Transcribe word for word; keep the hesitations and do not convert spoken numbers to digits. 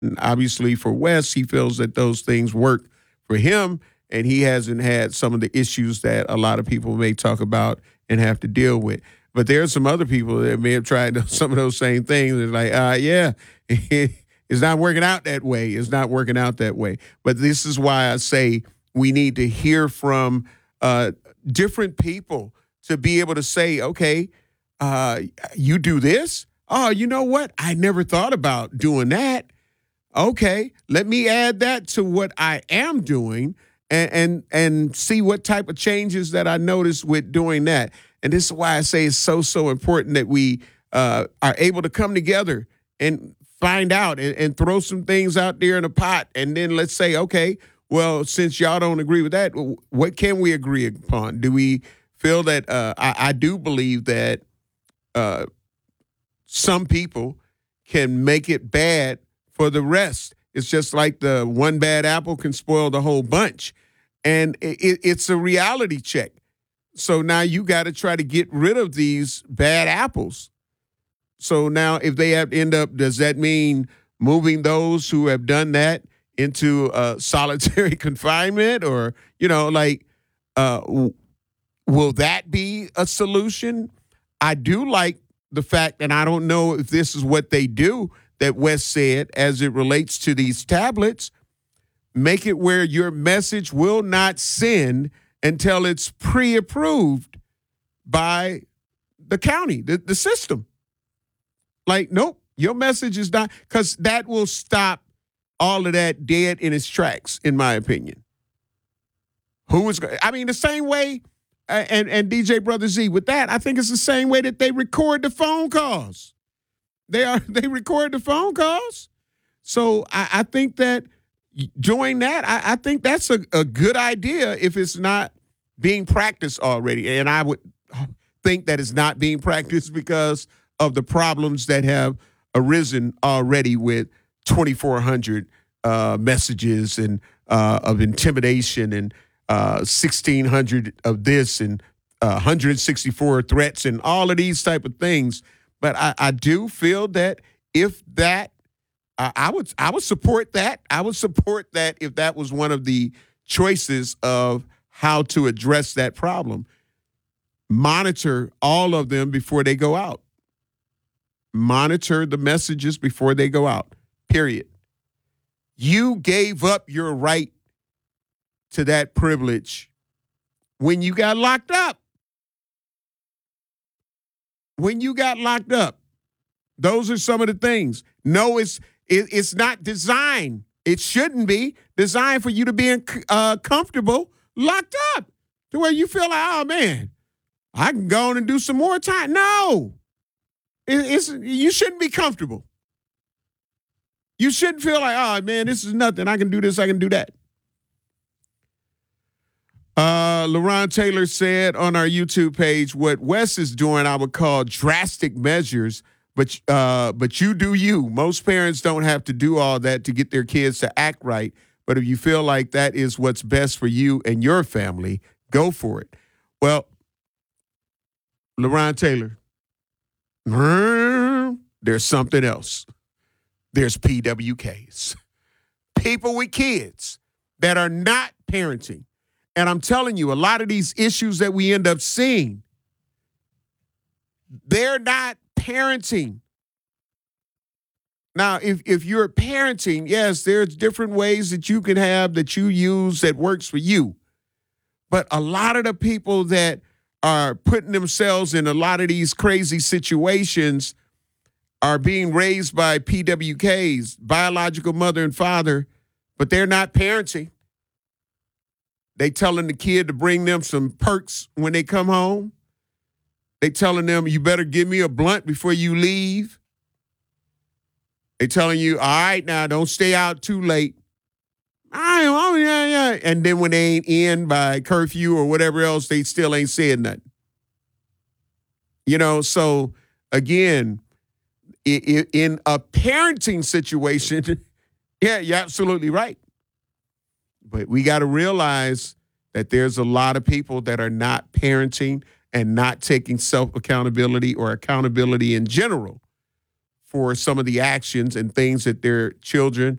And obviously, for Wes, he feels that those things work for him, and he hasn't had some of the issues that a lot of people may talk about and have to deal with. But there are some other people that may have tried some of those same things. It's like, uh, yeah, it's not working out that way. It's not working out that way. But this is why I say we need to hear from uh, different people to be able to say, okay, uh, you do this? Oh, you know what? I never thought about doing that. Okay, let me add that to what I am doing and, and and see what type of changes that I notice with doing that. And this is why I say it's so, so important that we uh, are able to come together and find out and, and throw some things out there in a pot. And then let's say, okay, well, since y'all don't agree with that, what can we agree upon? Do we feel that uh, I, I do believe that uh, some people can make it bad for the rest? It's just like the one bad apple can spoil the whole bunch. And it, it's a reality check. So now you got to try to get rid of these bad apples. So now if they have end up, does that mean moving those who have done that into uh, solitary confinement? Or, you know, like, uh, will that be a solution? I do like the fact, and I don't know if this is what they do, that Wes said as it relates to these tablets, make it where your message will not send until it's pre-approved by the county, the, the system. Like, nope, your message is not, because that will stop all of that dead in its tracks, in my opinion. Who is, I mean, the same way, uh, and, and D J Brother Z, with that, I think it's the same way that they record the phone calls. They are, they record the phone calls. So I, I think that doing that, I, I think that's a, a good idea if it's not being practiced already. And I would think that it's not being practiced because of the problems that have arisen already with twenty-four hundred uh, messages and uh, of intimidation and uh, sixteen hundred of this and uh, one hundred sixty-four threats and all of these type of things. But I, I do feel that if that, uh, I would I would support that. I would support that if that was one of the choices of how to address that problem. Monitor all of them before they go out. Monitor the messages before they go out, period. You gave up your right to that privilege when you got locked up. When you got locked up. Those are some of the things. No, it's it, it's not designed. It shouldn't be designed for you to be uh, comfortable locked up to where you feel like, oh, man, I can go on and do some more time. No. It, it's you shouldn't be comfortable. You shouldn't feel like, oh, man, this is nothing. I can do this. I can do that. Uh, LaRon Taylor said on our YouTube page, what Wes is doing, I would call drastic measures, but uh, but you do you. Most parents don't have to do all that to get their kids to act right. But if you feel like that is what's best for you and your family, go for it. Well, LaRon Taylor, there's something else. There's P W Ks. People with kids that are not parenting. And I'm telling you, a lot of these issues that we end up seeing, they're not parenting. Now, if, if you're parenting, yes, there's different ways that you can have that you use that works for you. But a lot of the people that are putting themselves in a lot of these crazy situations are being raised by P W Ks, biological mother and father, but they're not parenting. They telling the kid to bring them some perks when they come home. They telling them, you better give me a blunt before you leave. They telling you, all right, now don't stay out too late. I oh yeah, yeah. And then when they ain't in by curfew or whatever else, they still ain't saying nothing. You know, so again, in a parenting situation, yeah, you're absolutely right. But we got to realize that there's a lot of people that are not parenting and not taking self-accountability or accountability in general for some of the actions and things that their children